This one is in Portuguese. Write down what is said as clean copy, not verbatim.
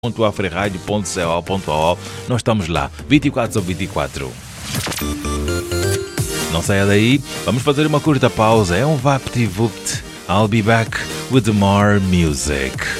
www.afriradio.co.au. Nós estamos lá, 24 sobre 24. Não saia daí, vamos fazer uma curta pausa. É um VaptVupt. I'll be back with more music.